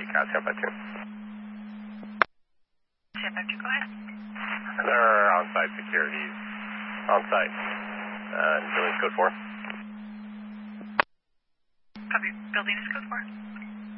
Cat stand by 2. Stand by 2, go ahead. They're on-site security. On-site. Building code 4. Copy. Building is code 4.